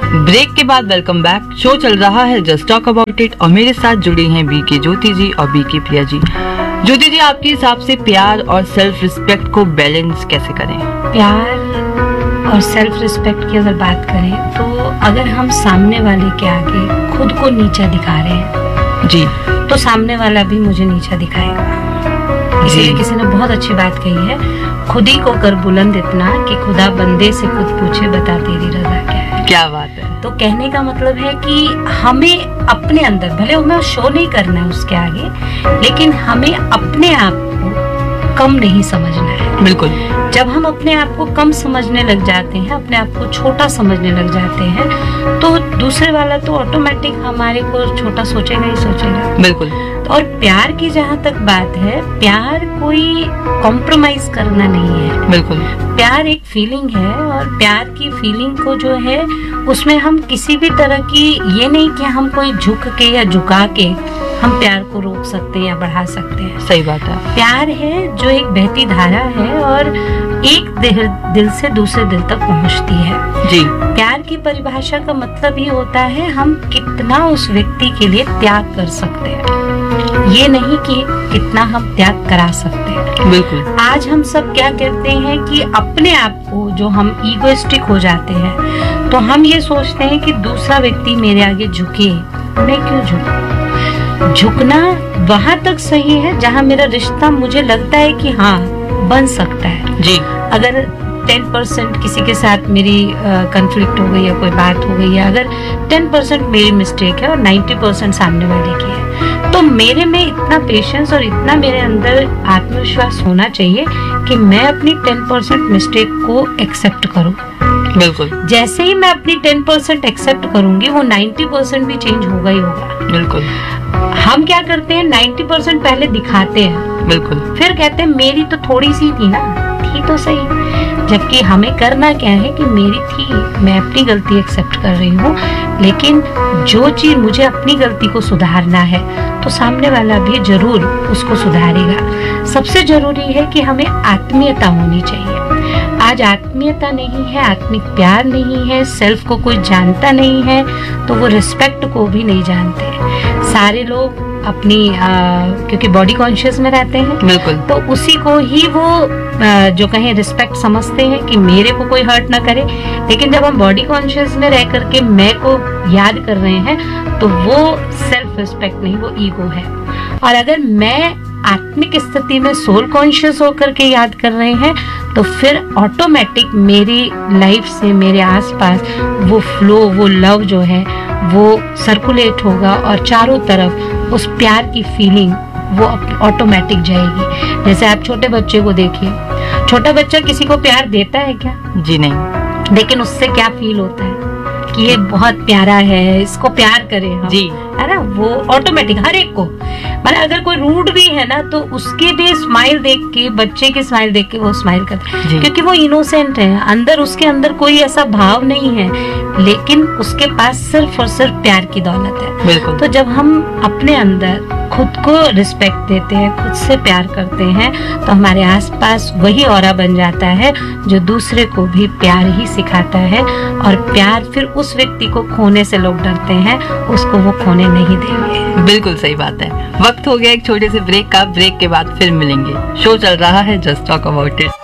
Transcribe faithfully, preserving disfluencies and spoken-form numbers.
Break के बाद welcome back. Show चल रहा है जस्ट टॉक अबाउट इट और मेरे साथ जुड़ी हैं बीके ज्योति जी और बीके प्रिया जी। ज्योति जी, आपके हिसाब से प्यार और सेल्फ रिस्पेक्ट को बैलेंस कैसे करें? प्यार और सेल्फ रिस्पेक्ट की अगर बात करें तो अगर हम सामने वाले के आगे खुद को नीचा दिखा रहे हैं जी, तो सामने वाला भी मुझे नीचा दिखाएगा। इसलिए किसी ने बहुत अच्छी बात कही है, खुद ही को कर बुलंद इतना कि खुदा बंदे से खुद पूछे बता तेरी रजा क्या है। क्या बात है। तो कहने का मतलब है कि हमें अपने अंदर, भले हमें शो नहीं करना है उसके आगे, लेकिन हमें अपने आप को कम नहीं समझना है। बिल्कुल। जब हम अपने आप को कम समझने लग जाते हैं, अपने आप को छोटा समझने लग जाते हैं, तो दूसरे वाला तो ऑटोमेटिक हमारे को छोटा सोचेगा ही सोचेगा। बिल्कुल। और प्यार की जहाँ तक बात है, प्यार कोई कॉम्प्रोमाइज करना नहीं है। बिल्कुल। प्यार एक फीलिंग है और प्यार की फीलिंग को जो है उसमें हम किसी भी तरह की, ये नहीं कि हम कोई झुक के या झुका के हम प्यार को रोक सकते हैं या बढ़ा सकते हैं। सही बात है। प्यार है जो एक बहती धारा है और एक दिल, दिल से दूसरे दिल तक पहुंचती है जी। प्यार की परिभाषा का मतलब ये होता है हम कितना उस व्यक्ति के लिए त्याग कर सकते हैं, ये नहीं कि कितना हम त्याग करा सकते हैं। बिल्कुल। आज हम सब क्या करते हैं कि अपने आप को, जो हम ईगोइस्टिक हो जाते हैं, तो हम ये सोचते हैं कि दूसरा व्यक्ति मेरे आगे झुके, मैं क्यों झुकूं? झुकना वहां तक सही है जहां मेरा रिश्ता मुझे लगता है कि हाँ बन सकता है जी। अगर टेन परसेंट किसी के साथ मेरी कंफ्लिक्ट uh, हो गई या कोई बात हो गई है, अगर टेन परसेंट मेरी मिस्टेक है और नाइन्टी परसेंट सामने वाले की है, तो मेरे में इतना पेशेंस और इतना मेरे अंदर आत्मविश्वास होना चाहिए कि मैं अपनी टेन परसेंट मिस्टेक को एक्सेप्ट करूं। बिल्कुल। जैसे ही मैं अपनी टेन परसेंट एक्सेप्ट करूंगी, वो नाइन्टी परसेंट भी चेंज होगा ही होगा। बिल्कुल। हम क्या करते हैं, नाइन्टी परसेंट पहले दिखाते हैं, बिल्कुल, फिर कहते हैं मेरी तो थोड़ी सी थी ना, थी तो सही। जबकि हमें करना क्या है कि मेरी थी, मैं अपनी गलती एक्सेप्ट कर रही हूँ, लेकिन जो चीज मुझे अपनी गलती को सुधारना है तो सामने वाला भी जरूर उसको सुधारेगा। सबसे जरूरी है कि हमें आत्मीयता होनी चाहिए। आज आत्मीयता नहीं है, आत्मिक प्यार नहीं है, सेल्फ को कोई जानता नहीं है, तो वो रिस्पेक्ट को भी नहीं जानते। सारे लोग अपनी आ, क्योंकि बॉडी कॉन्शियस में रहते हैं, बिल्कुल, तो उसी को ही वो आ, जो कहें रिस्पेक्ट समझते हैं कि मेरे को कोई हर्ट ना करे। लेकिन जब हम बॉडी कॉन्शियस में रह करके मैं को याद कर रहे हैं, तो वो सेल्फ रिस्पेक्ट नहीं, वो ईगो है। और अगर मैं आत्मिक स्थिति में सोल कॉन्शियस होकर के याद कर रहे हैं, तो फिर ऑटोमेटिक मेरी लाइफ से, मेरे आसपास वो फ्लो, वो लव जो है वो सर्कुलेट होगा और चारों तरफ उस प्यार की फीलिंग वो ऑटोमेटिक जाएगी। जैसे आप छोटे बच्चे को देखिए, छोटा बच्चा किसी को प्यार देता है क्या? जी नहीं। लेकिन उससे क्या फील होता है कि ये बहुत प्यारा है, इसको प्यार करें हम, जी, है ना? वो ऑटोमेटिक हर एक को, मतलब अगर कोई रूड भी है ना, तो उसके भी स्माइल देख के, बच्चे की स्माइल देख के वो स्माइल करता है, क्योंकि वो इनोसेंट है, अंदर उसके अंदर कोई ऐसा भाव नहीं है, लेकिन उसके पास सिर्फ और सिर्फ प्यार की दौलत है। बिल्कुल। तो जब हम अपने अंदर खुद को रिस्पेक्ट देते हैं, खुद से प्यार करते हैं, तो हमारे आसपास वही ऑरा बन जाता है जो दूसरे को भी प्यार ही सिखाता है। और प्यार फिर उस व्यक्ति को खोने से लोग डरते हैं, उसको वो खोने नहीं देंगे। बिल्कुल सही बात है। वक्त हो गया एक छोटे से ब्रेक का। ब्रेक के बाद फिर मिलेंगे। शो चल रहा है जस्ट टॉक अबाउट इट।